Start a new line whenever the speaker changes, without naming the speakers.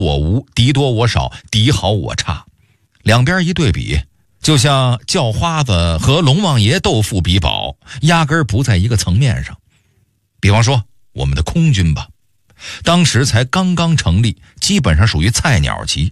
我无，敌多我少，敌好我差。两边一对比，就像叫花子和龙王爷斗富比宝，压根儿不在一个层面上。比方说我们的空军吧，当时才刚刚成立，基本上属于菜鸟级。